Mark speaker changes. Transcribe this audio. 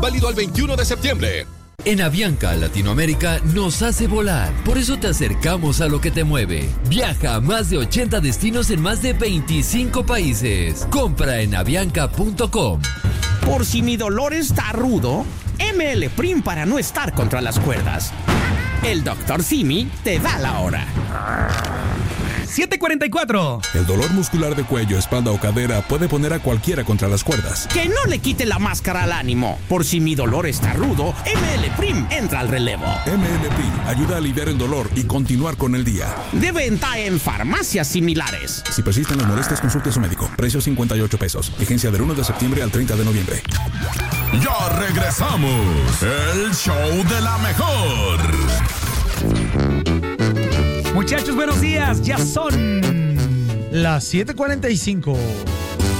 Speaker 1: Válido al 21 de septiembre.
Speaker 2: En Avianca Latinoamérica nos hace volar. Por eso te acercamos a lo que te mueve. Viaja a más de 80 destinos en más de 25 países. Compra en avianca.com.
Speaker 3: Por si mi dolor está rudo, ML Prim para no estar contra las cuerdas. El Dr. Simi te da la hora.
Speaker 4: 7:44.
Speaker 5: El dolor muscular de cuello, espalda o cadera puede poner a cualquiera contra las cuerdas.
Speaker 3: Que no le quite la máscara al ánimo. Por si mi dolor está rudo, ML Prim entra al relevo.
Speaker 5: ML Prim ayuda a aliviar el dolor y continuar con el día.
Speaker 3: De venta en farmacias similares.
Speaker 5: Si persisten las molestias, consulte a su médico. Precio $58. Vigencia del 1 de septiembre al 30 de noviembre.
Speaker 6: Ya regresamos. El show de la mejor.
Speaker 4: Muchachos, buenos días. Ya son
Speaker 7: las 7:45.